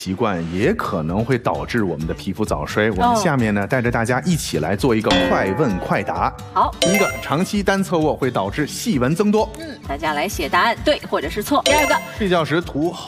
习惯也可能会导致我们的皮肤早衰。我们下面呢，带着大家一起来做一个快问快答。 好， 第一个，长期单侧卧会导致细纹增多。 大家来写答案，对或者是错。第二个， 睡觉时涂